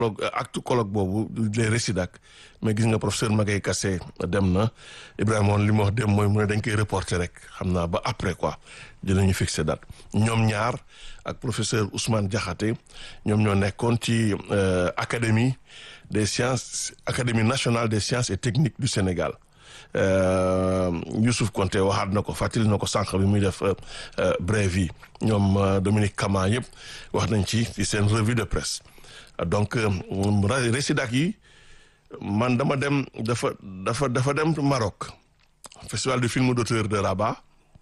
acte colloque boobu les résidac mais gis nga professeur Magaye Kassé dem na Ibrahima woon li mu wax dem mooy mu ne dañ koy reporter rek xam naa ba après quoi dinañu fixer date ñoom ñaar ak professeur Ousmane Diakhaté ñoom ñoo nekkoon ci académie nationale des sciences et techniques du Sénégal Youssouf Konté waxaat na ko fàttali na ko sànq bi muy def brève yi ñoom Dominique Kama yëpp wax nañ ci seen revue de presse donc résidac yi man dama dem dafa dem Maroc festival du film d'auteur de Rabat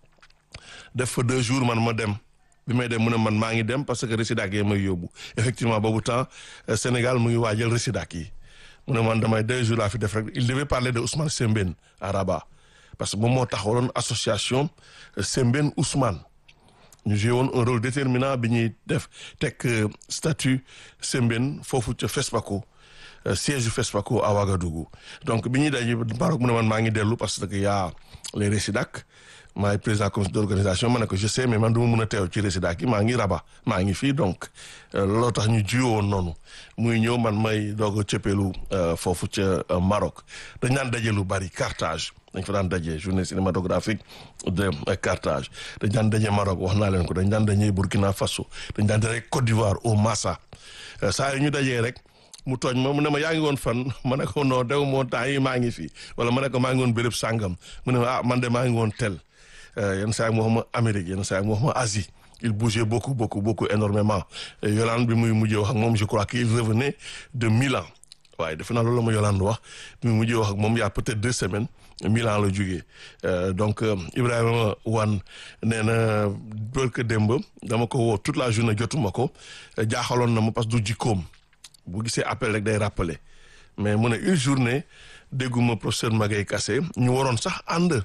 def fa 2 jours man ma dem bi may dem mu ne man maa ngi dem parce que résidac yi may yóbbu effectivement boobu temps Sénégal mu ngi waajal résidac yi mu ne man damay 2 jours laa fi def rek il devait parler de Ousmane Sembène à Rabat parce que moom moo taxawaloon association Sembène Ousmane ñu joué woon un rôle déterminant bi ñuy def teg statut Sembène foofu ca FESPACO siège du FESPACO à Ouagadougou donc bi ñuy daje Maroc mu ne man maa ngi dellu parce que y a les résidac maay président comité d'organisation ma ne ko je sais mais man du ma mën a teew ci résidac yi maa ngi Rabat maa ngi fii donc looloo tax ñu jiwoo woon noonu muy ñëw man may doog a cëppeelu foofu ca Maroc dañ daan daje lu bari Carthage dañ fa daan daje journée cinématographique de Carthage dañ daan daje Maroc wax naa leen ko dañ daan daje Burkina Faso dañ daan daje Côte d'Ivoire au Massa saa yu ñu dajee rek mu tooñ ma mu ne ma yaa ngi woon fan ma ne ko non dew moo temps yi maa ngi fii wala ma ne ko maa ngi woon béréb sàngam mu ne ma man de maa ngi woon tel yenn saa yi mu wax ma Amérique yenn saa yi mu wax ma Asie il bougeait beaucoup énormément Yolande bi muy mujjee wax ak moom je crois qu'il revenait de Milan waaye defe naa loolu la ma Yolande wax bi muy mujjee wax ak moom il y a peut-être 2 semaines Milan la jógee donc Ibrahima Wane nee na barke démb dama ko woo toute la journée jotuma ko jaaxaloon na ma parce que du jikkoom bu gisee appel rek day rappeler mais mu ne une journée dégguma professeur Magaye Kassé ñu waroon sax ànd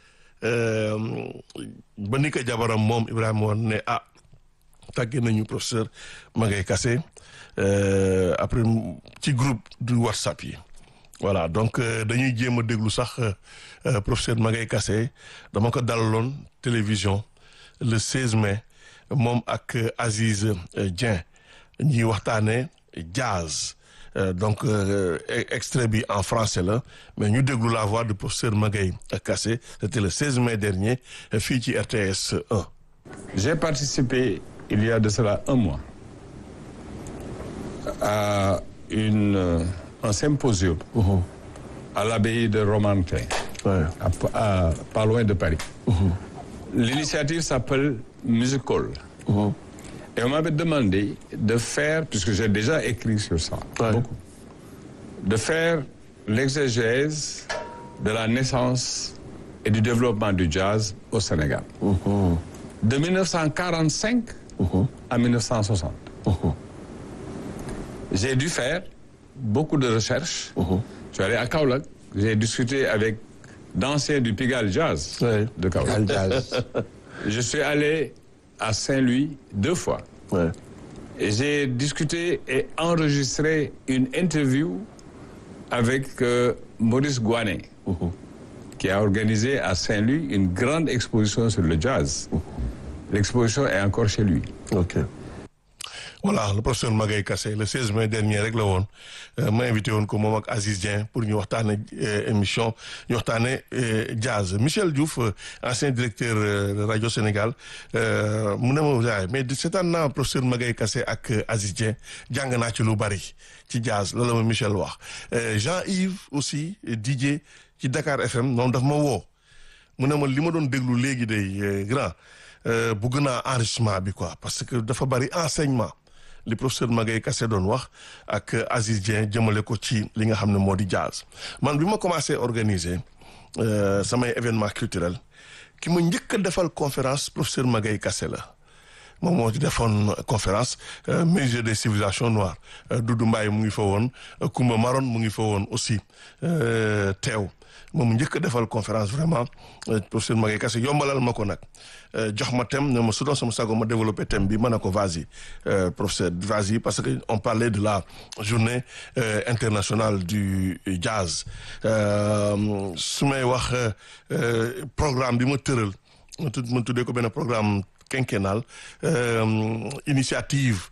ba ni ko jabaram moom Ibrahima Wane ne tàggee nañu professeur Magaye Kassé après ci groupe du WhatsApp yi voilà donc dañuy jéem a déglu sax professeur Magaye Kassé dama ko dalaloon télévision le 16 mai moom ak Aziz Dieng ñuy waxtaanee jazz donc extrait bi en français là mais ñu déglu la voix du professeur Magaye Kassé c'était le 16 mai dernier fii ci RTS 1. J'ai participé il y a de cela 1 mois à un symposium à l'abbaye de Romantin, pas loin de Paris. L'initiative s'appelle Music Hall. Et on m'avait demandé de faire, puisque j'ai déjà écrit sur ça, beaucoup, de faire l'exégèse de la naissance et du développement du jazz au Sénégal. De 1945 à 1960. J'ai dû faire beaucoup de recherches. Je suis allé à Kaolack, j'ai discuté avec d'anciens du Pigalle Jazz de Kaolack. Je suis allé à Saint-Louis 2 fois. Et j'ai discuté et enregistré une interview avec Maurice Gouanet, qui a organisé à Saint-Louis une grande exposition sur le jazz. L'exposition est encore chez lui. Voilà le professeur Magaye Kassé le 16 mai dernier rek la woon ma invité woon ko moom ak Aziz Dieng pour ñu waxtaane émission ñu waxtaane jazz Michel Diouf ancien directeur de Radio Sénégal mu ne ma waaye mais seetaan naa professeur Magaye Kassé ak Aziz Dieng jàng naa ci lu bari ci jazz loolu la ma Michel wax Jean-Yves aussi DJ ci Dakar FM moom daf ma woo mu ne ma li ma doon déglu léegi day grand bëgg naa enrichissement bi quoi parce que dafa bari enseignement li professeur Magaye Kassé doon wax ak Aziz Dieng jëmale ko ci li nga xam ne moo di jazz man bi ma commencé organiser samay événement culturel ki ma njëkk a defal conférence professeur Magaye Kassé la moom moo ci defoon conférence musée des civilisations noires Doudou Mbaye mu ngi fa woon Koumba Maron mu ngi fa woon aussi teew moom njëkk a defal conférence vraiment professeur Magaye Kassé yombalal ma ko nag jox ma thème ne ma su doon sama sago ma développé thème bi ma ne ko vas-y professeur vas-y parce que on parlait de la journée internationale du jazz su may wax programme bi ma tëral ma tuddee ko benn programme quinquennal initiative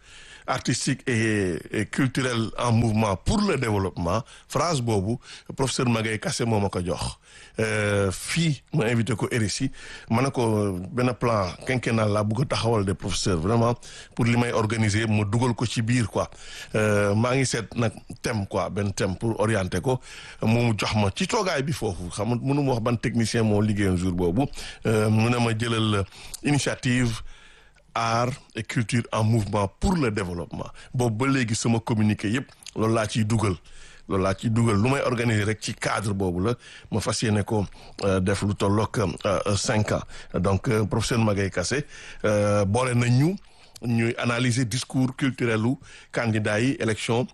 artistique et culturel en mouvement pour le développement phrase boobu professeur Magaye Kassé moo ma ko jox fii ma invité ko RSI ma ne ko benn plan quinquennal laa bëgg a taxawal de professeur vraiment pour li may organiser ma dugal ko ci biir quoi maa ngi seet nag thème quoi benn thème pour orienter ko mu jox ma ci toogaay bi foofu xam nga mënu ma wax ban technicien moo liggéeyoon jour boobu mu ne ma jëlal initiative art et culture en mouvement pour le développement boobu ba léegi sama communiqué yëpp loolu laa ciy dugal lu may organiser rek ci cadre boobu la ma fas yéene ko def lu tollook 5 ans donc professeur Magaye Kassé boole na ñuy analyser discours culturel u candidat yi élection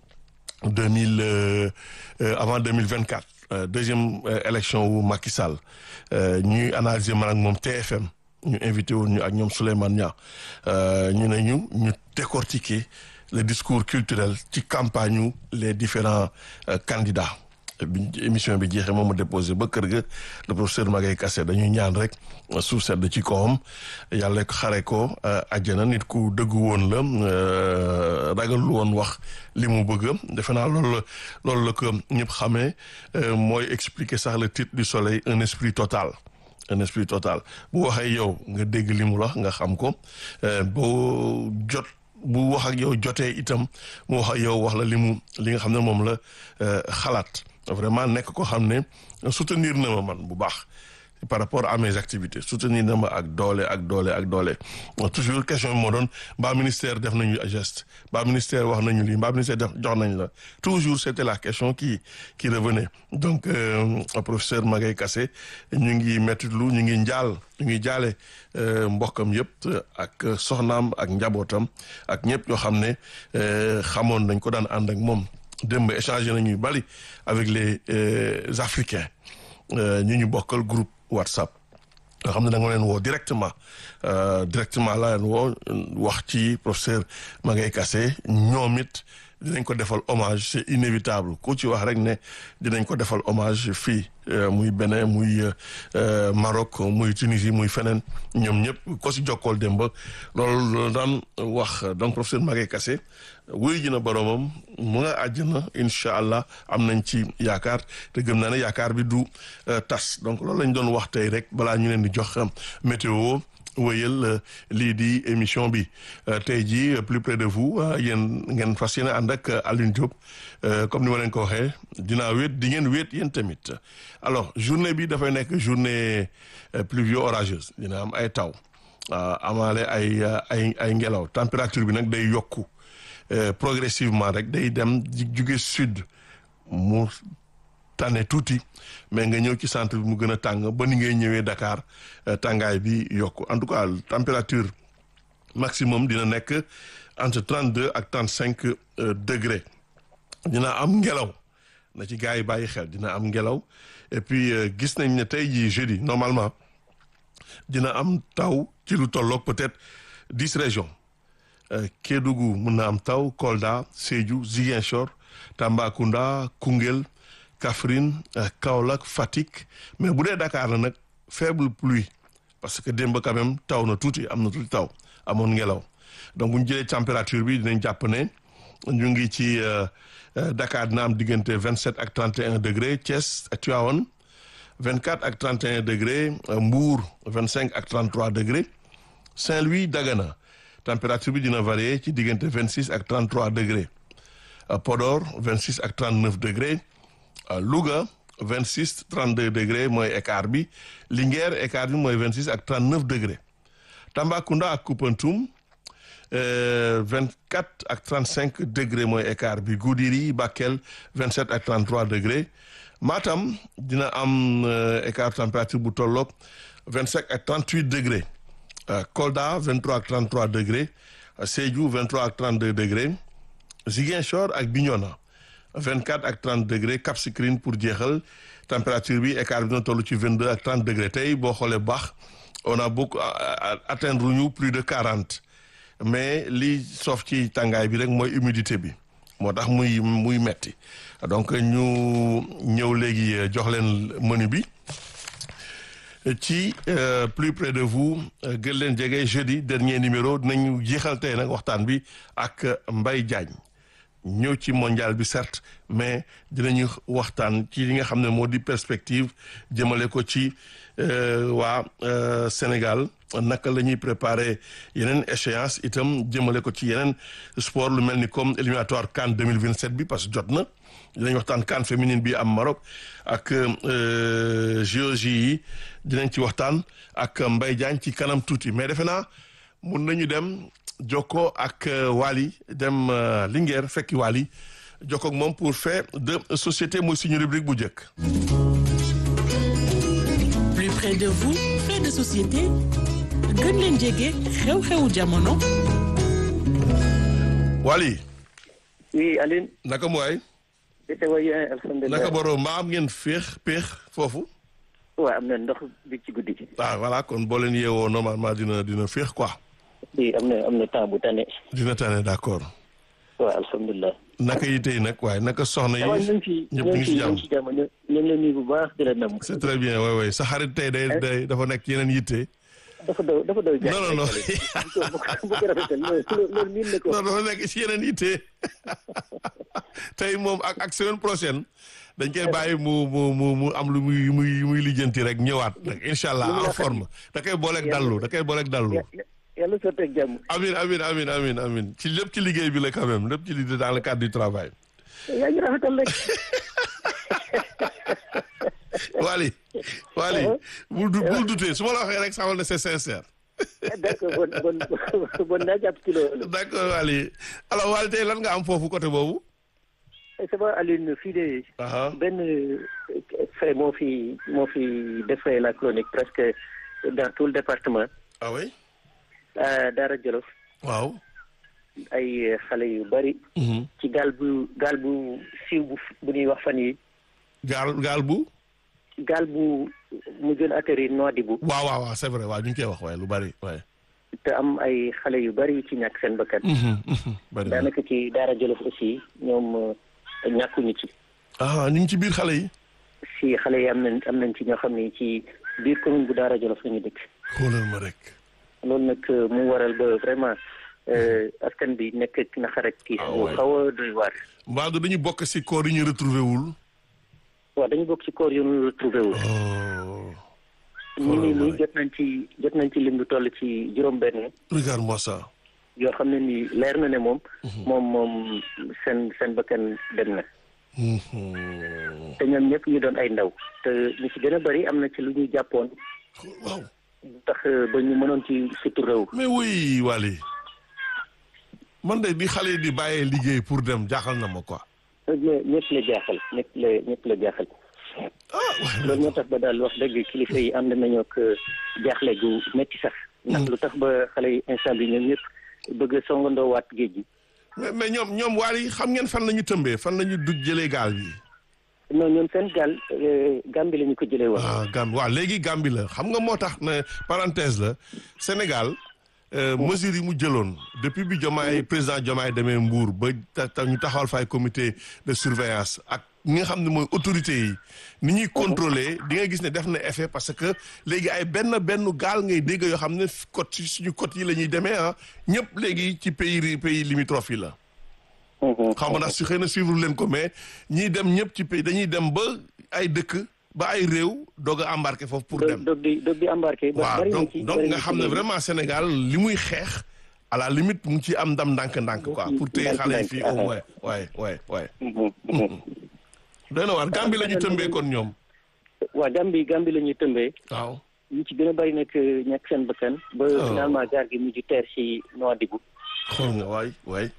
avant 2024 deuxième élection wu Macky Sall ñuy analyser man ak moom TFM ñu invité woon ñu ak ñoom Souleymane Niang ñu ne ñu décortiquer le discours culturel ci campagne les différents candidats bi émission bi jeexee moom ma déposé ba kër ga le professeur Magaye Kassé dañuy ñaan rek suuf sedd ci kawam yàlla xare ko àjjana nit ku dëggu woon la ragalul woon wax li mu bëgg defe naa loolu la ko ñëpp xamee mooy expliquer sax le titre du soleil un esprit total bu waxee yow nga dégg li mu wax nga xam ko bu wax ak yow jotee itam mu wax ak yow wax la li nga xam ne moom la xalaat vraiment nekk ko xam ne soutenir na ma man bu baax par rapport à mes activités soutenir na ma ak doole toujours question moo doon mbaa ministère def nañu geste mbaa ministère wax nañu lii mbaa ministère jox nañ la toujours c'était la question qui revenait donc professeur Magaye Kassé ñu ngi mettitlu ñu ngi jaale mbokkam yëpp ak soxnaam ak njabootam ak ñëpp ñoo xam ne xamoon nañ ko daan ànd ak moom démb échanger nañuy bari avec les Africains ñu bokkal groupe WhatsApp nga xam ne da nga leen woo directement laa leen woo wax ci professeur Magaye Kassé ñoom it dinañ ko defal hommage c'est inévitable ku ci wax rek ne dinañ ko defal hommage fii muy Bénin muy Maroc muy Tunisie muy feneen ñoom ñëpp ko si jokkool dem ba loolu daan wax donc professeur Magaye Kassé wuyu ji na boromam mu nga àjjana incha allah am nañ ci yaakaar te gëm naa ne yaakaar bi du tas donc loolu lañ doon wax tey rek balaa ñu leen di jox météo wëyal lii di émission bi tey jii plus près de vous yéen ngeen fas yéene ànd ak Alioune Diop comme ni ma leen ko waxee dinaa wéet di ngeen wéet yéen tamit alors journée bi dafay nekk journée pluvio-orageuse dina am ay taw amaale ay ngelaw température bi nag day yokku progressivement rek day dem di jóge sud mu tànne tuuti mais nga ñëw ci centre bi mu gën a tàng ba ni ngay ñëwee Dakar tàngaay bi yokku en tout cas température maximum dina nekk entre 32 ak 35 degrés dina am ngelaw na ci gars yi bàyyi xel dina am ngelaw et puis gis nañ ne tey jii jeudi normalement dina am taw ci lu tolloog peut-être 10 régions Kédougou mun na am taw Kolda Sédhiou Ziguinchor Tambacounda Koungheul Kaffrine Kaolack Fatick mais bu dee Dakar la nag faible pluie parce que démb quand même taw na tuuti am na tuuti taw amoon ngelaw donc bu ñu jëlee température bi dinañ jàpp ne ñu ngi ci Dakar dina am diggante 27 ak 31 degré Thiès ak Tivaouane 24 ak 31 degré Mbour 25 ak 33 degré Saint-Louis Dagana température bi dina varier ci diggante 26 ak 33 degré Podor 26 ak 39 degré Louga 26 32 degré mooy écart bi Linguère écart bi mooy 26 ak 39 degré Tambacounda ak Koupentoum 24 ak 35 degré mooy écart bi Goudiri Bakel 27 ak 33 degré Matam dina am écart température bu tolloog 25 ak 38 degré Kolda 23 ak 33 degré Sédhiou 23 ak 32 degré Ziguinchor ak Bignona 24 ak 30 degré Cap Skirring pour jeexal température bi écart bi dina toll ci 22 ak 30 degré tey boo xoolee baax on a beaucoup atteindre ñu plus de 40 mais li soof ci tàngaay bi rek mooy humidité bi moo tax muy metti donc ñu ñëw léegi jox leen menu bi ci plus près de vous gën leen jege jeudi dernier numéro dinañu jeexal tey nag waxtaan bi ak Mbaye Diagne ñëw ci mondial bi certes mais dinañu waxtaan ci li nga xam ne moo di perspective jëmale ko ci waa Sénégal naka la ñuy préparer yeneen échéance itam jëmale ko ci yeneen sport lu mel ni comme éliminatoire CAN 2027 bi parce que jot na dinañ waxtaan CAN féminine bi am Maroc ak JOJ yi dinañ ci waxtaan ak Mbaye Diagne ci kanam tuuti mais defe naa mun nañu dem jokkoo ak Waly dem Linguère fekki Waly jokkoo ak moom pour fait de société mooy suñu rubrique bu njëkk. Plus près de vous, fait de société gën leen jege xew-xewu jamono. Waly. oui Aline. naka mu waay. alhamdulilah naka borom mbaa am ngeen féex foofu. waaw am na ndox bi ci guddi gi. ah voilà kon boo leen yeewoo normalement dina féex quoi. oui am na temps bu tane. dina tane d'accord. waaw alhamdulilah. naka yi tey nag waaye naka soxna yi. ñëpp ñu ngi ci jàmm ñu ngi leen nuyu bu baax di la nam. c'est très bien oui sa xarit tey day dafa nekk yeneen yitte. dafa daw non non bu ko rafetal loolu miin na ko. non dafa nekk ci yeneen yitte tey moom ak semaine prochaine dañ koy bàyyi mu am lu muy lijjanti rek ñëwaat nag incha allah en forme da koy booleeg dallu. yàlla sotteeg jàmm. amiin ci lépp ci liggéey bi la quand même lépp ci liggéey dans le cadre du travail. yaa ngi rafetal rek. Waly bul douter su ma la waxee rek xamal ne c'est sincère. d'accord bon naa jàpp ci loolu. d'accord Waly alors Waly tey lan nga am foofu côté boobu. c'est bon Aline fii de. benn fait moo fi defee la chronique presque dans tout le département. ah oui. Daara Jolof. waaw. ay xale yu bari. ci gaal bu siiw bu ñuy wax fan yi. gaal bu. gaal bu mu jën atterrir Nouadhibou. waaw c'est vrai waaw ñu ngi koy wax waaye lu bari waaye. te am ay xale yu bari yu ci ñàkk seen bakkan. bari daanaka ci Daara Jolof aussi ñoom ñàkkuñu ci. ñu ngi ci biir xale yi. si xale yi am nañ ci ñoo xam ne ci biir commune bu Daara Jolof la ñu dëkk. xoolal ma rek. loolu nag mu waral ba vraiment askan bi nekk naqar ak kii bu xaw a doy waar. mbaa dañu bokk ci corps yi ñu retrouvé wul. waaw dañu bokk ci corps yu ñu retrouvé wul. nii jot nañ ci lim bu toll ci juróom-benn. regarde-moi ça. yoo xam ne nii leer na ne moom seen bakkan dem na. te ñoom ñëpp ñu doon ay ndaw. te ñu ci gën a bari am na ci lu ñuy jàppoon. waaw. tax ba ñu mënoon ci surtout réew. mais oui Waly man de bi xale yi di bàyyee liggéey pour dem jaaxal na ma quoi. ñëpp la jaaxal. loolu moo tax ba daal wax dëgg kilifa yi ànd nañoo ak jaaxle gu métti sax. ndax lu tax ba xale yi instant bi ñoom ñëpp bëgg a songandoo waat géej gi. mais ñoom Waly xam ngeen fan la ñu tëmbee fan la ñu dugg jëlee gaal bi. non ñoom seen gaal Gambie la ñu ko jëlee woon. Gambie waaw léegi Gambie la xam nga moo tax ne parenthèse la Sénégal mesures yi mu jëloon depuis bi président Diomaye demee Mbour ba ñu taxawal fay comité de surveillance ak ñi nga xam ne mooy autorités yi ni ñuy contrôler di nga gis ne def na effet parce que léegi ay benn gaal ngay dégg yoo xam ne côte suñu côte yi la ñuy demee ñëpp léegi ci pays limitrophes yi la. xam nga xëy na suivre leen ko mais ñiy dem ñëpp ci pays dañuy dem ba ay dëkk ba ay réew doog a embarqué foofu pour dem. doog di embarqué. waaw donc nga xam ne vraiment Sénégal li muy xeex à la limite mu ngi ciy am ndam ndànk quoi pour téye xale yi fii au moins waay. doy na waar Gambie la ñu tëmbee kon ñoom. waaw Gambie la ñuy tëmbee. waaw. ñu ci gën a bari nag ñàkk seen bakkan. ba finalement gaal gi mujj teer ci Nouadhibou. xool nga waay.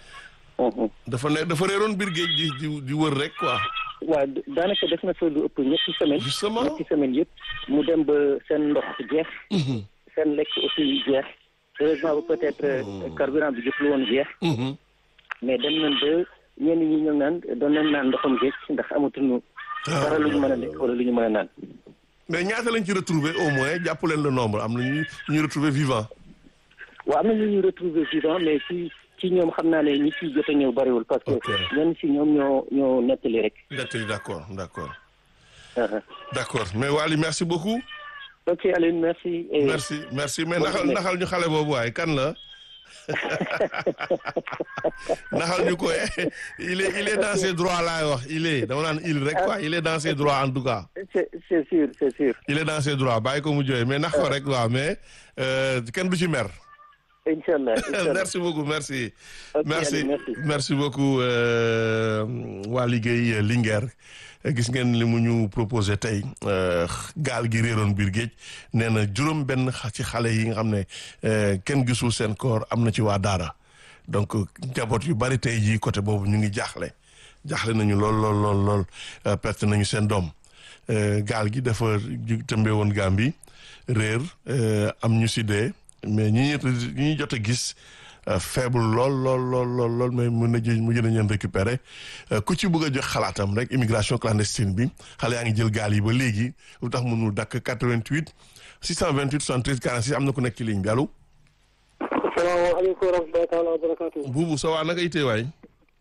dafa réeroon biir géej di wër rek quoi. waaw daanaka def na fa lu ëpp ñetti semaine yëpp mu dem ba seen ndox jeex. seen lekk aussi jeex. heureusement ba peut-être carburant bi jëflu woon jeex. mais dem nañ ba ñenn ñi ñoo naan doon nañ naan ndoxam géej ndax amatuñu dara lu ñu mën a lekk wala lu ñu mën a naan. mais ñaata lañ ci retrouver au moins jàpp leen le nombre am na ñu retrouver vivant. waaw am na ñu retrouver vivant mais ci ñoom xam naa ne ñi ciy jot a ñëw bariwul parce que ñenn si ñoom ñoo nettali rek. nettali d'accord. D'accord mais Waly merci beaucoup. ok Aline merci. merci mais naxal ñu xale boobu waaye kan la. naxal ñu ko il est dans ses droits laay wax dama naan il rek quoi il est dans ses droits en tout cas. c'est sûr. il est dans ses droits bàyyi ko mu jooy mais nax ko rek waaw mais kenn du ci mer. Inch'Allah. merci beaucoup merci. Okay, merci beaucoup waa liggéey Linguère gis ngeen li mu ñu proposé tey gaal gi réeroon biir géej nee na juróom benn ci xale yi nga xam ne kenn gisul seen koor am na ci waa daara donc njaboot yu bari tey jii côté boobu ñu ngi jaaxle nañu lool perte nañu seen doom gaal gi dafa tëmbee woon Gambie réer am ñu si dee mais ñi jot a gis faible lool mais mujj nañ leen récupérer ku ci bëgg a jox xalaatam rek immigration clandestine bi xale yaa ngi jël gaal yi ba léegi lu tax mënul dakk 88 628 73 46 am na ku nekk ci ligne bi allo. asalaamaaleykum wa rahmatullahi taala wa barakatuh. Buubu sa waa naka itee waay.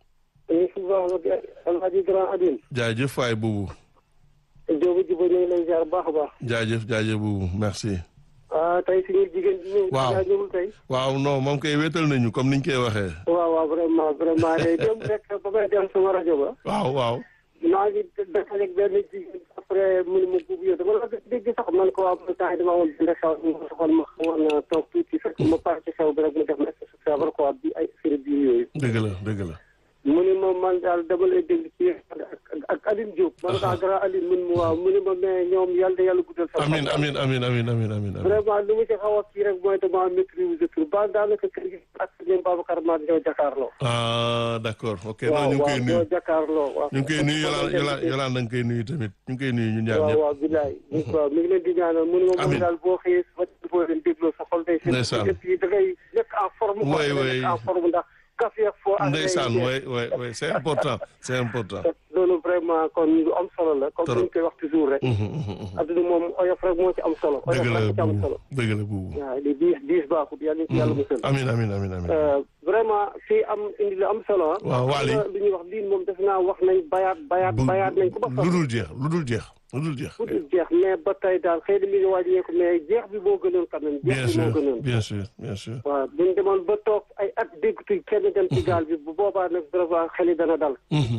Alhaji Grand Adine. jaajëf waay Buubu. Jóobu Jibo ñu ngi lay ziar bu baax a baax. jaajëf Buubu merci. tey suñu jigéen ñi. waaw ñëwul tey. waaw non moom koy wéetal nañu comme niñ koy waxee. waaw vraiment day dem rek ba may dem sama rajo ba. waaw. maa ngi dafa benn jigéen après mu ne ma buubu yow dama la dégg sax man ko waa ba temps dama amoon benn xew ma soxal ma xamoon na toog tuuti fekk ma pare ci xew bi rek mu def na feebar quoi bi ay série bi yooyu. dëgg la. mu ne ma man daal dama lay dégg ci ak Aline Diop. man daa grand Aline mun mu waaw mu ne ma mais ñoom yàlla guddal sa. amiin. vraiment li mu ci xaw a kii rek mooy dama maîtriser tur ba daanaka kër gi ak ñoom Babacar Mar ñoo jàkkaarloo. d'accord ok. non ñu ngi koy nuyu ñoo jàkkaarloo waaw. ñu ngi koy nuyu Yolande da nga koy nuyu tamit ñu ngi koy nuyu ñun ñaar ñëpp. waaw bilaay. waaw mi ngi leen di ñaanal mu ne ma moom daal boo xëyee ba boo leen dégloo sa xol day. ndeysaan da ngay nekk en forme. oui en forme ndax. ndeysaan oui c'est important. loolu vraiment kon lu am solo la. comme ni ñu koy wax toujours rek. adduna moom oyof rek moo ci am solo. dëgg la buubu waaw li diis baaxut yàlla ci yàlla musal. amiin. vraiment fii indi lu am solo. waaw Waly lu ñuy wax diin moom def naa wax nañ bayaat nañ ko ba. lu dul jeex. mais ba tey daal xëy na mi ngi wàññeeku mais jeex bi moo gënoon quand même. jeex bi moo gënoon bien sûr. waaw bu ñu demoon ba toog ay at déggtu kenn dem ci gaal bi bu boobaa nag vraiment xel yi dana dal.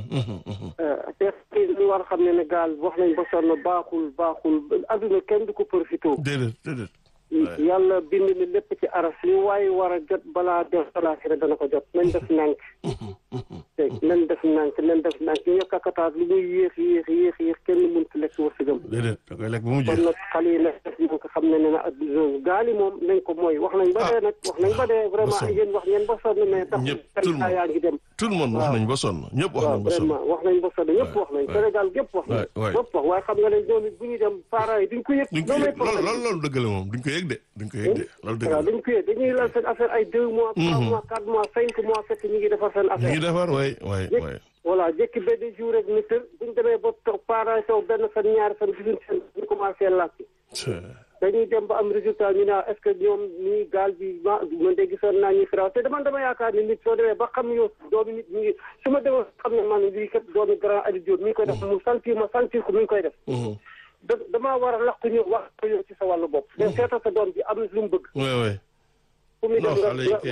te ñu war a xam ne gaal wax nañ ba sonn baaxul adduna kenn du ko profité. déedéet. yàlla bind ni lépp ci aras li waaye war a jot balaa def salaaxira dana ko jot nañ def nànk. nañ def nànk ñu kakataas lu muy yéex kenn mënut lekk wërsëgam. déedéet da koy lekk ba mu jeex. kon nag xale yi nag def ñu ko xam ne na ak gaal yi moom nañ ko mooy wax nañ ba dee vraiment yéen wax ngeen ba sonn mais tax yaa ngi dem. tout le monde wax nañ ba sonn ñëpp wax nañ ba sonn. vraiment wax nañ ba sonn ñëpp wax nañ Sénégal gépp wax nañ. ñëpp wax waaye xam nga ne ñoom it bu ñuy dem parents yi duñ ko yëg. loolu dëgg la moom duñ ko yëg de loolu dëgg la. duñ ko yëg dañuy lal seen affaire ay 2 mois 3 mois 4 mois 5 mois fekk ñu ngi defar seen affaire. ñu ngi defar waay. voilà jékki benn jour rek ni tër buñ demee ba toog parents taw benn fan ñaari fan gisuñ seen ñu commencé laajte. dañuy dem ba am résultat ñu ne est-ce que ñoom ñii gaal bi man de gisoon naa ñuy firaw te dama yaakaar ni nit soo demee ba xam yow doomi nit ñi ngi su ma demoon xam ne man lii kat doomi grand Aliou Diop mi ngi koy def mu sentir ko mi ngi koy def. damaa war a laqu ñu wax ko yow ci sa wàllu bopp. mais seetal sa doom bi am na lu mu bëgg. fu muy def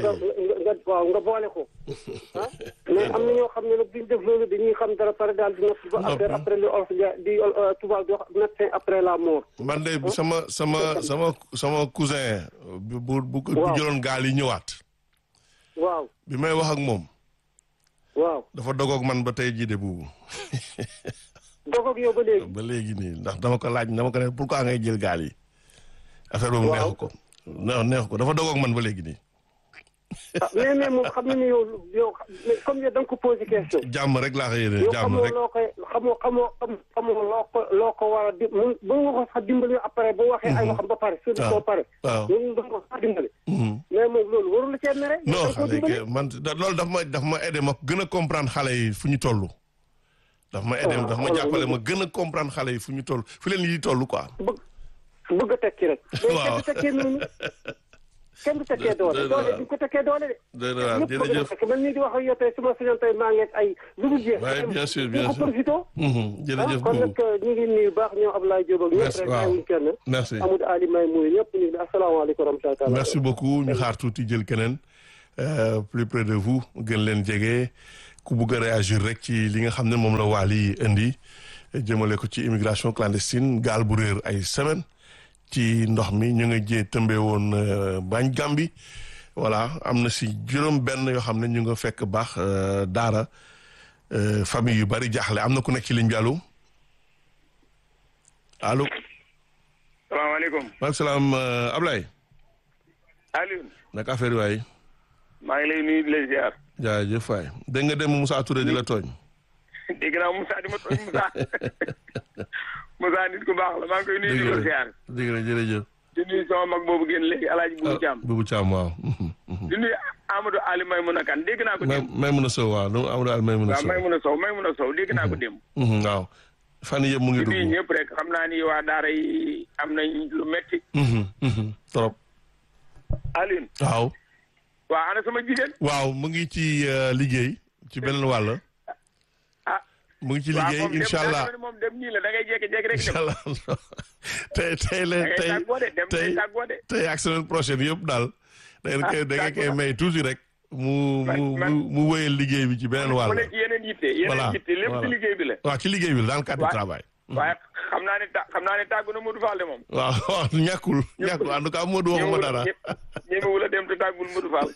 nga boole ko mais am na ñoo xam ne nag duñ def loolu dañuy xam dara pare daal di natt ba affaire après le di tubaab di wax médecin après la mort. man de sama cousin bu jëloon gaal yi ñëwaat. waaw bi may wax ak moom. waaw dafa dogoog man ba tey jii de buubu. dogoog yow ba léegi. ba léegi nii ndax dama ko ne pourquoi ngay jël gaal yi. affaire boobu neexu ko. neexu ko dafa dogoog man ba léegi nii. mais moom xam na ni yow comme yow da nga ko posé question. jàmm rek laa koy yéene jàmm rek xamoo loo ko war a di mun ba nga ko sax dimbali après boo waxee ay waxam ba pare. surtout boo pare. waaw ñun da nga ko sax dimbali. mais moom loolu warul la cee mere. non xale man loolu daf ma aidé ma gën a comprendre xale yi fu ñu toll. daf ma aidé daf ma jàppale ma gën a comprendre xale yi fu ñu toll fu leen yi toll quoi. bëgg a tekki rek. waaw mais tekki noonu. kenn du tekkee doole doole bi ko tekkee doole de jërëjëf man nii di wax ak yow tey su ma sañoon tey maa ngi ay lu mu jeex bien sûr bien ko sûr profité jërëjëf kon nag ñu ngi nuyu baax ñoom Abdoulaye Diop ak ñëpp rek bàyyiwuñ kenn merci Amadou Ali May muy ñëpp ñu ngi asalaamaaleykum wa rahmatulah merci beaucoup ñu xaar tuuti jël keneen plus près de vous gën leen jege ku bugg a réagir rek ci li nga xam ne moom la Wally indi jëmale ko ci immigration clandestine gaal bu réer ay semaine ci ndox mi ñu nga jee tëmbee woon bañ Gàmbi voilà am na si juróom benn yoo xam ne ñu nga fekk baax daara famille yu bari jaaxle am na ku nekk ci ligne bi allo allo. salaamaaleykum. maaleykum salaam Ablaye. Alioune. naka affaire yi waay. maa ngi lay nuyu di la ziar. jaajëf waay dégg nga dem Moussa Touré di la tooñ. dégg naa Moussa di ma tooñ Moussa nit ku baax la maa ngi koy nuyu di ko ziar. dëgg la jërëjëf. di nuyu sama mag boobu génn léegi El Hadj Boubou Thiam. Boubou Thiam waaw. di nuyu Amadou Ali Maymouna Kane dégg naa ko démb. Maymouna Sow waaw Amadou Ali Maymouna Sow. waaw Maymouna Sow dégg naa ko démb. waaw fan yëpp mu ngi dugg. di nuyu ñëpp rek xam naa ni waa daara yi am nañ lu metti. trop. Alioune. waaw. waaw ana sama jigéen. waaw mu ngi ci liggéey ci beneen wàll. mu ngi ci liggéey incha allah moom dem nii la da ngay jékki-jékki rek. incha allah tey ak semaine prochaine yëpp daal. da ngeen koy may tuuti rek. mu wéyal liggéey bi ci beneen wàll. mu ne ci yeneen yitte lépp ci liggéey bi la. waaw ci liggéey bi la dans le cadre du travail. waaye xam naa ne tàggu na Modou Fall de moom. waaw ñàkkul en tout cas Modou waxuma dara. ñemewu la dem te tàggul Modou Fall.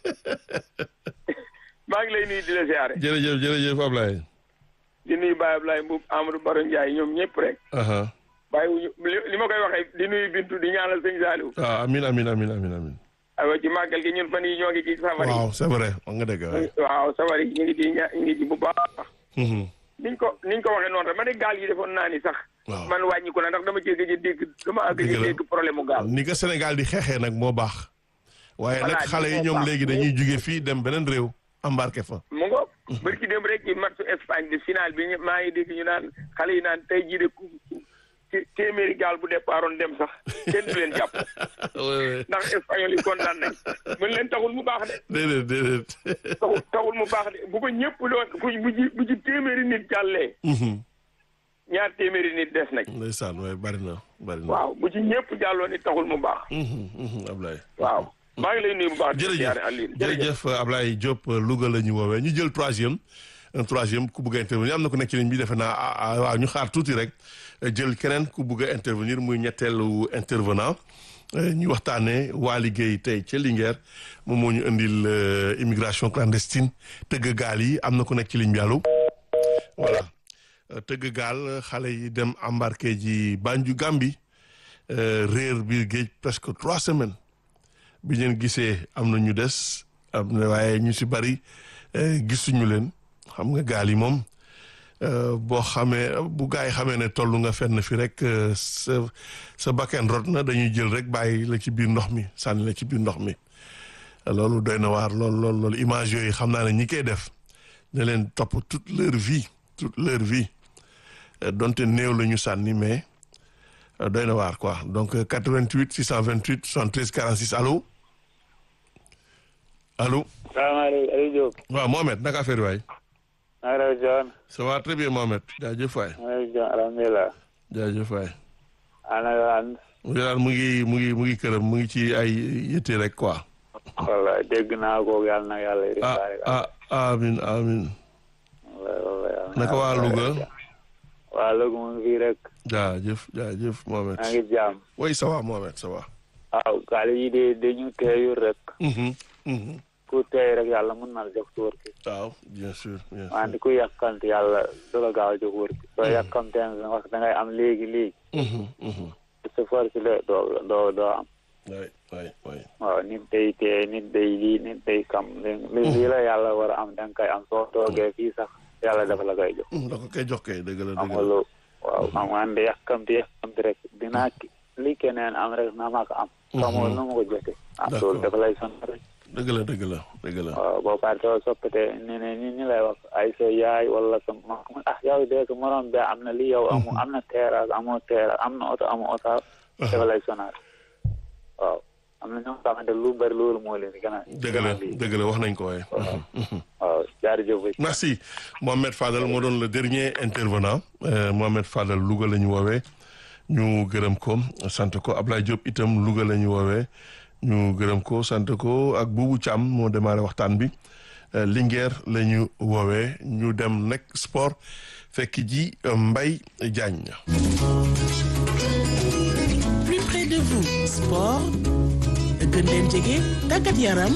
maa ngi lay nuyu di la siyaare. jërëjëf Ablaye. di nuyu Baye Ablaye Mboub Amadou Baro Ndiaye ñoom ñëpp rek. bàyyiwuñu li ma koy waxee di nuyu Bintu di ñaanal sëñ Saliou. waaw amiin. aywa ci màggal gi ñun fan yii ñoo ngi ci safar yi. waaw c'est vrai wax nga dëgg. waaw safar yi ñu ngi ci bu baax. niñ ko waxee noonu rek ma ne gaal yi defoon naa ni sax. waaw man wàññi ko na ndax dama cee gëj a dégg problème mu gaal. ni ko Sénégal di xeexee nag moo baax. waaye nag xale yi ñoom léegi dañuy jóge fii dem beneen réew embarqué fa. mu ngoog. bari ci dem rek ci matchu Espagne bi final bi maa ngi dégg ñu naan xale yi naan tey jii de téeméeri gaal bu départoon dem sax kenn du leen jàpp. ndax espagnol yi kontaan nañ. mën leen taxul mu baax de. déedéet. taxul mu baax de bu ko ñëpp doon bu ci téeméeri nit jàllee. ñaar téeméeri nit des nañ. ndeysaan waaye bari na. waaw bu ci ñëpp jàlloo ni taxul mu baax. Ablaye. waaw maa ngi lay nuyu bu baax. jërëjëf Ablaye Diop Louga la ñu woowee ñu jël un troisième ku bugg a intervenir am na ku nekk ci ligne bi defe naa waaw ñu xaar tuuti rek jël keneen ku bugg a intervenir muy ñetteelu intervenant ñu waxtaanee Wally Gueye tey ca Linguère moom moo ñu indil immigration clandestine tëgg gaal yi am na ku nekk ci ligne bi allo voilà tëgg gaal xale yi dem embarqué ji Banjul Gambie réer biir géej presque 3 semaines bi ngeen gisee am na ñu des am na waaye ñu si bari gisuñu leen xam nga gaal yi moom boo xamee bu gaa yi xamee ne toll nga fenn fi rek sa bakken rot na dañuy jël rek bàyyi la ci biir ndox mi sànni la ci biir ndox mi loolu doy na waar loolu image yooyu xam naa ne ñi koy def ne leen topp toute leur vie donte néew la ñu sànni mais doy na waar quoi donc 88 628 73 46 allo. salaamaaleykum Aliou Diop. waaw Mohamed naka affaire yi waay. maa ngi lay John. ça va très bien Mohamed jaajëf waay. maa ngi lay John alhamdulilah. jaajëf waay. ana yoon. mu ngi këram mu ngi ci ay yëtte rek quoi. wallaay dégg naa ko yàlla na yàlla. amiin. naka waa Louga. waa Louga mu ngi fii rek. jaajëf Mohamed. maa ngi jaam. oui ça va Mohamed ça va. waaw gaal yi dañu teeyul rek. ku teey rek yàlla mën na la jox wër gi. waaw bien sûr. wante ku yàkkamti yàlla du la gaaw a jox wër gi. soo yàkkamtee wax da ngay am léegi. sa force la doo am. waay. waaw nit day teey nit day lii nit day kam lii la yàlla war a am da nga koy am soo toogee fii sax yàlla dafa la koy jox. da ko koy jox kay dëgg la. am nga loo waaw am wante yàkkamti rek dinaa li keneen am rek naa ma ko am. xamoo nu ma ko jotee. loolu dafa lay sonn rek. dëgg la. waaw boo paree soppite ni lay wax ay sa yaay wala sa yow de ko morom bi am na li yow am na terrasse amoo terrasse am na oto amoo oto dafa lay sonal waaw am na ñoo xamante lu bari loolu moo leen gën a. dëgg la wax nañ ko waaye. waaw jaarjëf. merci Mohamed Fadel moo doon le dernier intervenant Mohamed Fadel Louga la ñu woowee ñu gërëm ko sant ko Ablaye Diop itam Louga la ñu woowee ñu gërëm ko sant ko ak Boubou Thiam moo démarré waxtaan bi Linguère la ñu woowee ñu dem nekk sport fekk ji Mbaye Diagne. Plus près de vous sport gën leen jege tàggat yaram.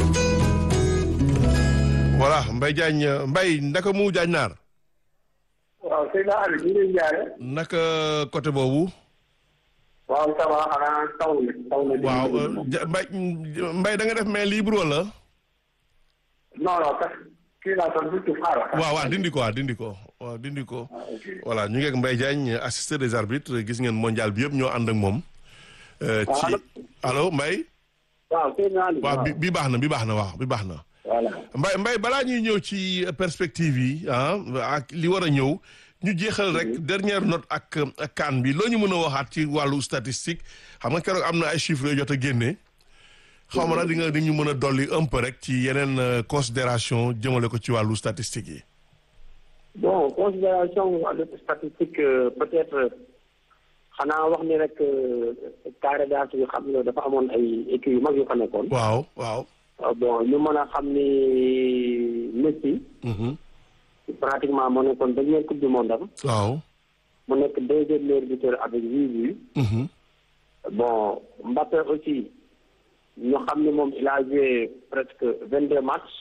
voilà Mbaye Diagne Mbaye naka mu Diagne naar. waaw sëñ Ba Aliou ñu ngi lay jaare. naka côté boobu. waaw ça va xanaa taw na. waaw Mbaye da nga def main libre wala. non kii laa doon du xaaral. waaw dindi ko. voilà ñu ngi ak Mbaye Diagne assisté des arbitres gis ngeen mondial bi yëpp ñoo ànd ak moom. ci allo Mbaye. waaw sëñ Aliou. waaw bi baax na waaw bi baax na. voilà Mbaye balaa ñuy ñëw ci perspective yi ak li war a ñëw ñu jeexal rek dernière note ak CAN bi loo ñu mën a waxaat ci wàllu statistique xam nga keroog am na ay chiffres yoo jot a génne. xaw ma nag di ñu mën a dolli un peu rek ci yeneen considération jëmale ko ci wàllu statistique yi. bon considération wàllu statistique peut-être xanaa wax ni rek carré d'as yu xam ne dafa amoon ay équipes yu mag yu fa nekkoon. waaw. bon ñu mën a xam ni Messi. pratiquement moo nekkoon dernière coupe du monde am. waaw. mu nekk deuxième meilleur buteur avec 8 buts. bon Mbappé aussi ñu xam ni moom il a joué presque 22 matchs.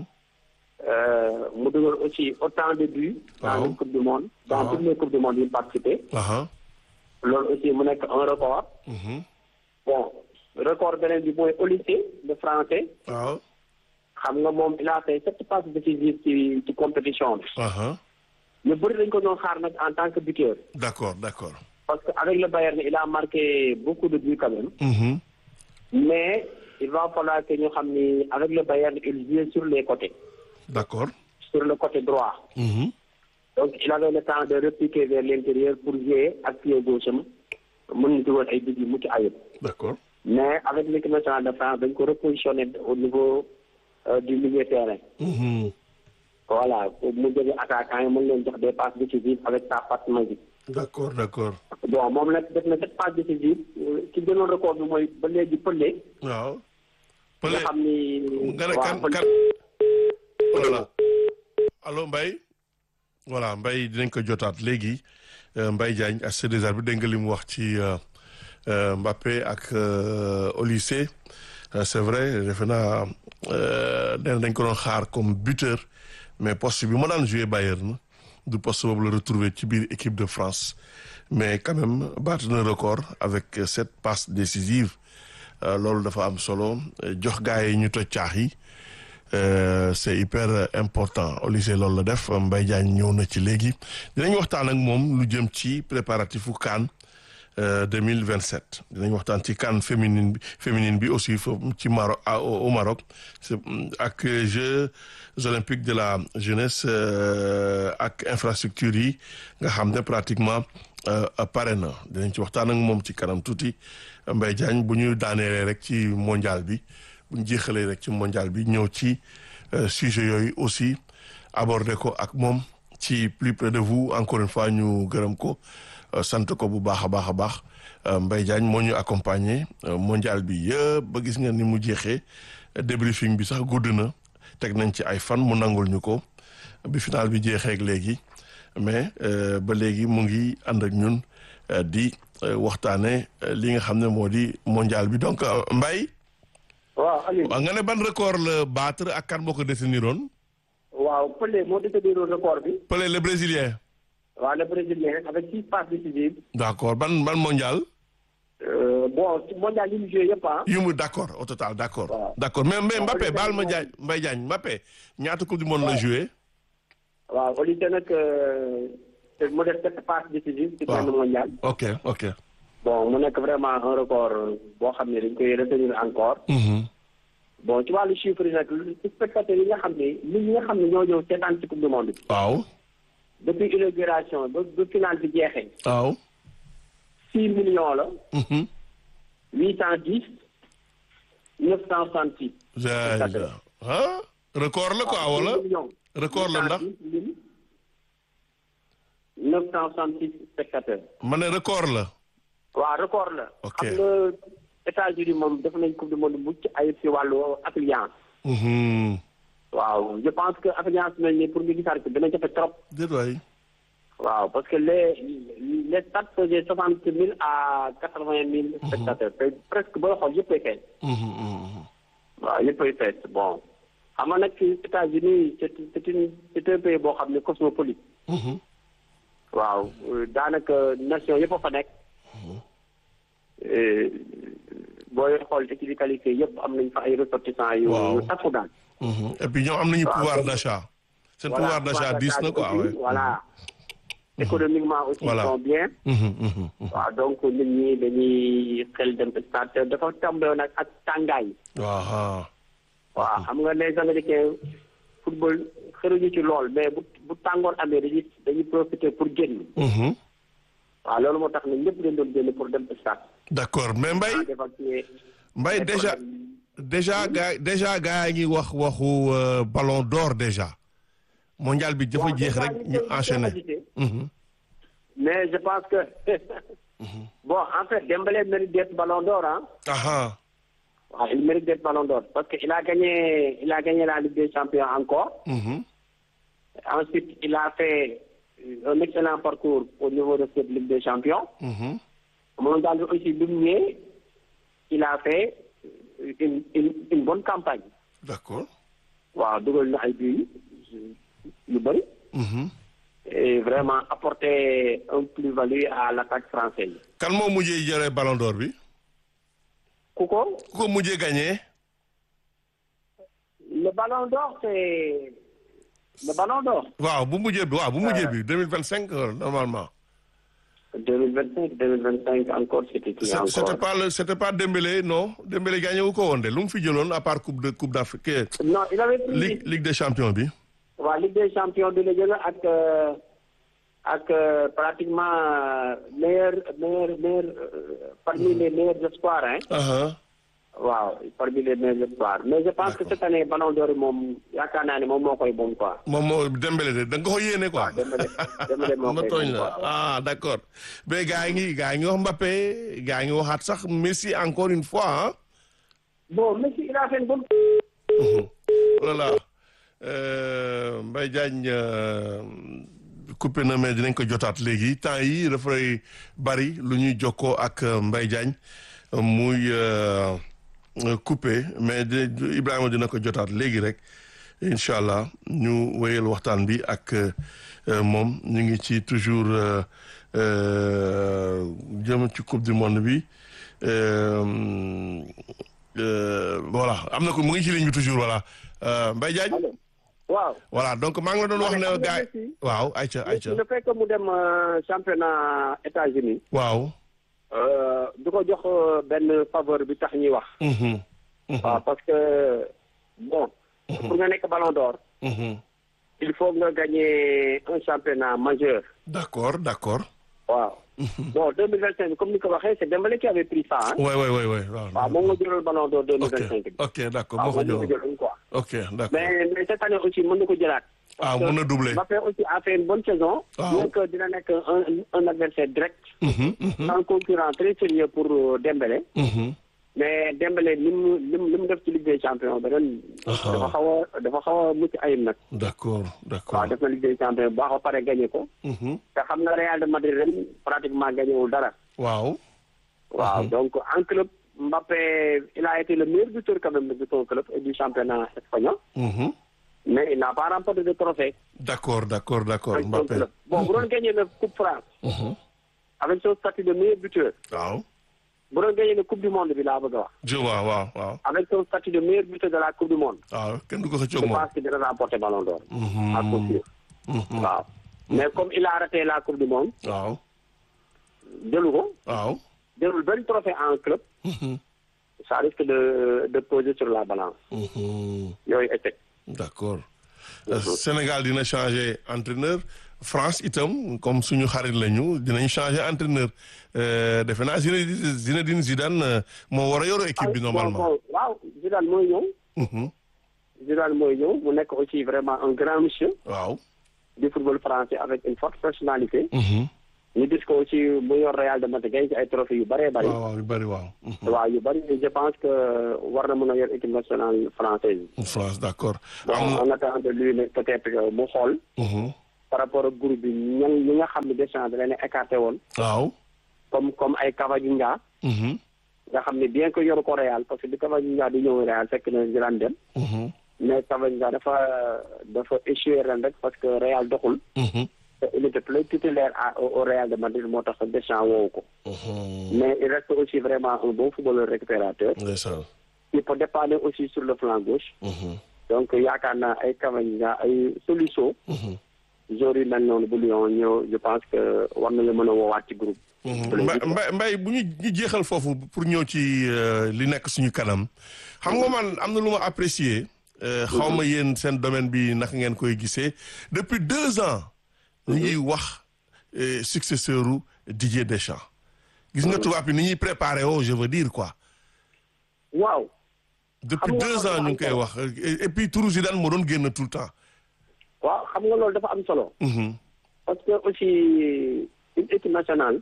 mu dugal aussi autant de buts. dans une coupe du monde. dans toutes les coupes du monde yi participé. loolu aussi mu nekk un record. bon. record beneen bi mooy Olysée le français. waaw. xam nga moom il a fait 7 passes décisives ci compétition bi. ñu bëri dañ ko doon xaar nag en tant que buteur. d'accord. parce que avec le Bayern il a marqué beaucoup de buts quand même. mais il va falloir que ñu xam ni avec le Bayern il jouait sur les côtés. d'accord. sur le côté droit. donc il avait le temps de repiquer vers l'intérieur pour jouer ak pied gauche am mën na dugal ay bit yu mucc ayib. d'accord. mais avec l'équipe nationale de France dañ ko repositionné au niveau du milieu terrain. voilà mu jóge attaquant yi mën leen jox des passes décisives avec sa passe magique. d'accord. bon moom nag def na 7 passes décisives ci gënoon record bi mooy ba léegi Pelé. waaw. nga xam ni. nga ne kan voilà allo Mbaye. voilà Mbaye dinañ ko jotaat léegi Mbaye Diagne assisté des arbitres dégg nga li mu wax ci. Mbappé ak Olysée c'est vrai defe naa dañ ko doon xaar comme buteur mais poste bi ma daan joué Bayern du poste boobu la retrouvé ci biir équipe de France mais quand même battre na record avec 7 passes décisives loolu dafa am solo jox gars yi ñu toj caax yi c'est hyper important Olysée loolu la def Mbaye Diagne ñëw na ci léegi dinañ waxtaan ak moom lu jëm ci préparatifu CAN 2027 dinañ waxtaan ci CAN féminine bi aussi ci Maroc au Maroc ak Jeux olympiques de la jeunesse ak infrastructure yi nga xam ne pratiquement pare na dinañ ci waxtaan ak moom ci kanam tuuti Mbaye Diagne bu ñu daaneelee rek ci mondial bi bu ñu jeexalee rek ci mondial bi ñëw ci sujet yooyu aussi aborder ko ak moom ci plus près de vous encore une fois ñu gërëm ko sant ko bu baax a baax Mbaye Diagne moo ñu accompagner mondial bi yëpp ba gis nga ni mu jeexee débriefing bi sax gudd na teg nañ ci ay fan mu nangul ñu ko bi final bi jeexee ak léegi mais ba léegi mu ngi ànd ak ñun di waxtaane li nga xam ne moo di mondial bi donc Mbaye. waaw Aliou. nga ne ban record la battre ak kan moo ko déteniroon. waaw Pelé moo déteniroon record bi. Pelé le brésilien. waaw le brésilien avec 6 passes décisives. d'accord ban mondial. bon mondial yi mu joué yëpp yu mu d'accord au total d'accord. waaw d'accord mais Mbappé baal ma Diagne Mbaye Diagne Mbappé ñaata coupe du monde la joué. waaw Olysée nag mu def 7 passes décisives. ci benn mondial. ok. bon mu nekk vraiment un record boo xam ne dañ koy retenir encore. bon ci wàllu chiffre yi nag spectateurs yi nga xam ne nit ñi nga xam ne ñoo ñëw seetaan ci coupe du monde bi. waaw. depuis inauguration ba final bi jeexee. waaw. 6 millions la. 810 966. ah record la quoi wala. record la ndax. 966 spectateurs. ma ne record la. waaw record la. ok xam nga États-Unis moom def nañ coupe du monde bu ci ay si wàllu affluence. waaw je pense que affluence mel ni pour nga gisaat ko dina jafe trop. déet waay. waaw parce que les stades faisaient 60 000 à 80 000 spectateurs. te presque booy xool yëppay fees. waaw yëppay fees bon. xam nga nag États-Unis c'est un pays boo xam ne cosmopolite. waaw daanaka nation yëpp a fa nekk. booy xool équipe yi qualifié yëpp am nañ fa ay ressortissants yu takku daal. et puis ñoom am nañu pouvoir d'achat. seen pouvoir d'achat diis na quoi. voilà économiquement aussi ils sont bien. waaw donc nit ñi dañuy xel dem stade dafa tombé nag ak tàngaay. waaw xam nga les Américains football xëruñu ci lool mais bu tàngoor amee dañuy profiter pour génn. waaw loolu moo tax ne ñëpp dañ doon génn pour dem stade. d'accord mais Mbaye déjà gars yi ngi wax waxu ballon d'or déjà. mondial bi dafa jeex rek ñu enchaîner. mais je pense que bon en fait Dembélé mérite d'être ballon d'or ah. waaw il mérite d'être ballon d'or parce que il a gagné la Ligue des Champions encore. Ensuite il a fait un excellent parcours au niveau de cette Ligue des Champions. Mondial bi aussi bi mu ñëwee il a fait une bonne campagne. d'accord. waaw dugal na ay buts yu bëri. et vraiment apporter un plus-value à l'attaque française. kan moo mujjee jëlee ballon d'or bi. ku ko mujjee gagné. le ballon d'or c'est le ballon d'or. waaw bu mujjee bi 2025 normalement. 2025 encore c'était pas Dembélé non Dembélé gagné wu ko woon de lu mu fi jëloon à part coupe d'Afrique. non il avait pris Ligue des champions bi. waaw Ligue des champions bi la jël ak pratiquement meilleur parmi les meilleurs espoirs waaw parmi les meilleurs espoirs mais je pense que cette année ballon d'or moom yaakaar naa ne moom moo koy bon quoi. moom moo Dembélé de da nga ko yéene quoi. Dembélé moo koy tooñ la d'accord mais gars yi ngi wax Mbappé gars yi ngi waxaat sax Messi encore une fois bon Messi il a fait une bonne. voilà Mbaye Diagne coupé na mais dinañ ko jotaat léegi temps yi dafay bari lu ñuy jokkoo ak Mbaye Diagne muy coupé mais Ibrahima dina ko jotaat léegi rek incha allah ñu wéyal waxtaan bi ak moom ñu ngi ci toujours jëm ci coupe du monde bi voilà am na ko mu ngi ci ligne bi toujours voilà Mbaye Diagne. waaw voilà donc maa ngi la doon wax ne gars waaw ayca. le fait que mu dem championnat États-Unis waaw. du ko jox benn faveur bi tax ñuy wax. waaw parce que bon. pour nga nekk ballon d'or. il faut nga gagner un championnat majeur. d'accord. waaw. bon 2025 comme ni ko waxee c'est Dembélé qui avait pris ça oui. waaw moom nga jëloon ballon d'or 2025. ok d'accord moo ko jëloon quoi. ok d'accord mais cette année aussi mën na ko jëlaat. mën na doubler. Mbappé aussi a fait une bonne saison. donc dina nekk un adversaire direct. un concurrent très sérieux pour Dembélé. mais Dembélé li mu def ci Ligue des Champions ba ren. dafa xaw a mucc ayib nag. d'accord. waaw def na Ligue des Champions bu baax ba pare gagné ko. te xam nga Real de Madrid ren pratiquement gagné wul dara. waaw. donc en club Mbappé il a été le meilleur buteur quand même de son club et du championnat espagnol. mais il n'a pas remporté de trophée. D'accord Mbappé. bon bu doon gagné la Coupe France. avec son statut de meilleur buteur. waaw. bu doon gagné la Coupe du Monde bi laa bëgg a wax. waaw. avec son statut de meilleur buteur de la Coupe du Monde. waaw kenn du ko xëccoo moom. je pense que dina remporter ballon d'or. à coup sûr. waaw mais comme il a raté la Coupe du Monde. waaw. jëlu ko. waaw. jëlul benn trophée en club. ça risque de poser sur la balance. yooyu échec. d'accord. Sénégal dina changer entraîneur France itam comme suñu xarit lañu dinañ changer entraîneur defe naa Zinedine Zidane moo war a yor équipe bi normalement. waaw Zidane mooy ñëw. Zidane mooy ñëw mu nekk aussi vraiment un grand monsieur. waaw. du football français avec une forte personnalité. ñu gis ko aussi mu yor Real de Madrid ci ay trophées yu bëree bëri. waaw yu bëri waaw. waaw yu bëri je pense que war na mën a yor équipe nationale française. France d'accord. en attendant de lui peut-être mu xool. par rapport ak groupe bi ñi nga xam ne Deschamps da leen a écarté woon. waaw. comme ay Cavaginga. nga xam ne bien que yoru ko Real parce que bi Cavaginga di ñëw Real fekk na Zidane dem. mais Cavaginga dafa échoué ren rek parce que Real doxul. il était plus titulaire au Real de Madrid moo tax Deschamps woowu ko. mais il reste aussi vraiment un bon footballeur récupérateur. il peut dépanner aussi sur le flanc gauche. donc yaakaar naa ay Cavaginga ay Tolisso. joueurs yu mel noonu bu Lyon ñëw je pense que war nañu mën a woowaat ci groupe. Mbaye bu ñu jeexal foofu pour ñëw ci li nekk suñu kanam xam nga man am na lu ma apprécier. xaw ma yéen seen domaine bi naka ngeen koy gisee depuis 2 ans. ñu ngi wax successeur u Didier Deschamps. gis nga tubaab bi ni ñuy préparé je veux dire quoi. waaw. depuis 2 ans ñu ngi koy wax et puis turu Zidane moo doon génn tout le temps. waaw xam nga loolu dafa am solo. parce que aussi une équipe nationale.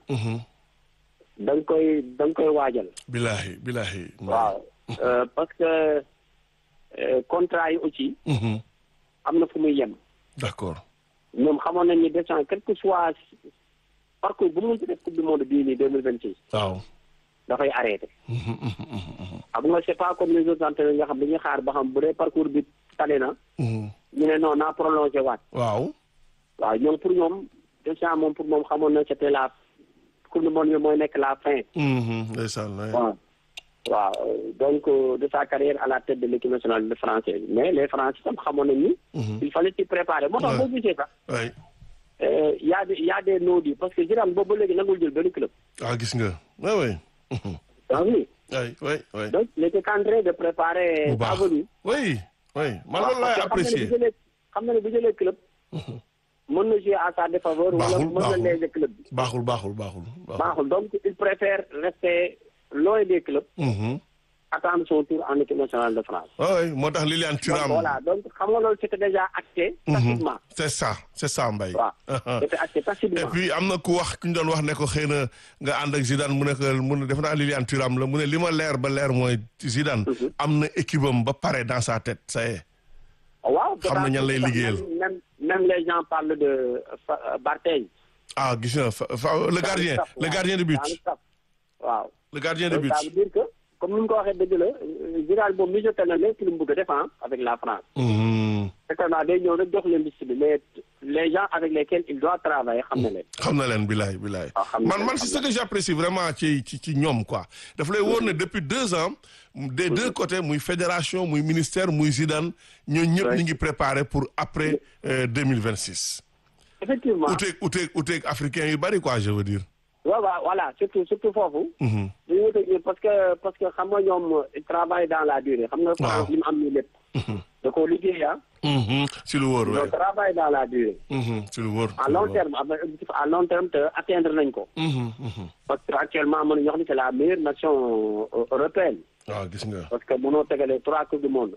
da nga koy waajal. bilahi. waaw parce que contrat yi aussi. am na fu muy yem. d'accord. ñoom xamoon nañ ni Deschamps quel que soit parcours bu mu ci def coupe du monde bii nii 2026. waaw. dafay arrêté. xam nga c'est pas comme les autres entraîneurs nga xam dañuy xaar ba xam bu dee parcours bi tane na. ñu ne non naa prolongé waat. waaw. waaw ñoom pour ñoom Deschamps moom pour moom xamoon na c'était la coupe du monde bi mooy nekk la fin. ndeysaan waaw donc de sa carrière à la tête de l'équipe nationale de française mais les Français tam xamoon nañ ni. il fallait s'y préparer moo tax boo gisee sax. oui. y a des non-dits parce que Zidane boobu ba léegi nangul jël benn club. gis nga oui. oui. oui. donc il était en train de préparer. sa venue. oui. man loolu laay apprécier xam na ne bu jëlee club. mën na jouer à sa défaveur. wala mën na léegi club bi. baaxul donc il préfère rester loin des clubs. attendre son tour en équipe nationale de France. oui moo tax Lilian Thuram. voilà donc xam nga loolu c'était déjà acté. tacitement. c'est ça Mbaye. waaw c'était acté tacitement. et puis am na ku ñu doon wax ne ko xëy na nga ànd ak Zidane mu ne def naa Lilian Thuram la mu ne li ma leer ba leer mooy Zidane. am na équipe am ba pare dans sa tête ça y est. waaw xam na ñan lay liggéeyal. même les gens parlent de Barthez. gis nga le gardien de but. waaw. le gardien de but. ça veut dire que comme ni mu ko waxee dëgg la Zidane moom mijoté na lépp lu mu bëgg a def avec la France. certainement day ñëw rek jox leen liste bi mais les gens avec lesquels il doit travailler xam na leen. bilaay. man c'est ce que j'apprécie vraiment ci ñoom quoi. daf lay wóor ne depuis 2 ans. des deux côtés muy fédération muy ministère muy Zidane ñoo ñëpp ñu ngi préparé pour après 2026. effectivement uteeg africain yu bari quoi je veux dire. waaw voilà surtout foofu. dañu wuteeg parce que xam nga ñoom ils travaillent dans la durée. xam nga France li mu am nii lépp. da koo liggéey si lu wóor ils travaillent dans la durée. si lu wóor. à long terme am na objectif à long terme te atteindre nañ ko. parce que actuellement mën nañu wax ni c'est la meilleure nation européenne. gis nga. parce que mënoo tegale 3 coupes du monde.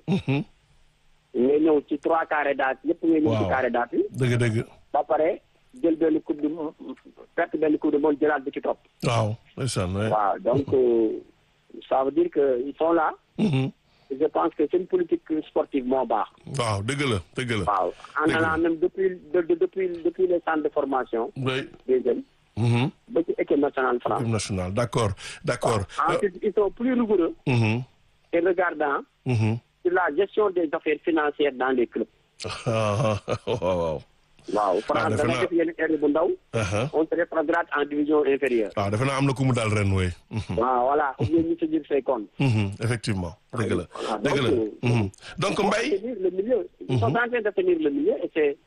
nga ñëw ci 3 carré d'as ñëpp nga ñëw ci carré d'as yi. dëgg. ba pare jël benn coupe du perte benn coupe du monde jëlaat bi ci topp. waaw donc ça veut dire que ils sont là. je pense que c'est une politique sportive moo baax. waaw dëgg la. waaw en allant même depuis les centres de formation. oui des jeunes. ba ci équipe nationale France. équipe nationale d'accord. Ensuite ils sont plus rigoureux. et regardant. sur la gestion des affaires financières dans les clubs. waaw France da ngay def yenn erreur bu ndaw. on se rétrograde en division inférieure. defe naa am na ku mu daal ren wey. waaw voilà ou bien ñu se dire ses comptes. effectivement dëgg la. donc Mbaye. le milieu. ils sont en train de tenir le milieu et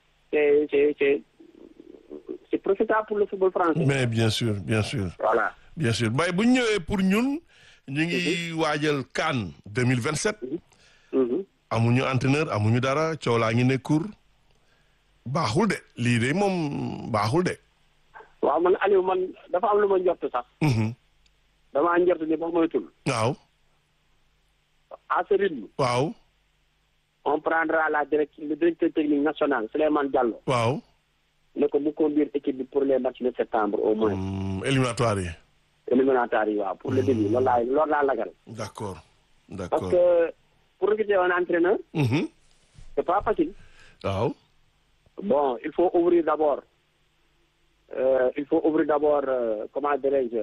c'est profitable pour le football français. mais bien sûr. voilà bien sûr Mbaye bu ñu ñëwee pour ñun. ñu ngi waajal CAN 2027. amuñu entraîneur amuñu dara coow laa ngi ne cour. baaxul de lii de moom baaxul de. waaw man Aliou man dafa am lu ma njort sax. damaa njort ni boo moytul. waaw. à ce rythme. waaw. on prendra le directeur technique national Souleymane Diallo. waaw. ne ko mu conduire équipe bi pour les matchs de septembre au moins. éliminatoires yi. éliminatoires yi waaw pour le début loolu laa lagal. d'accord. parce que pour recruter un entraîneur. c'est pas facile. waaw. bon il faut ouvrir d'abord comment dirais-je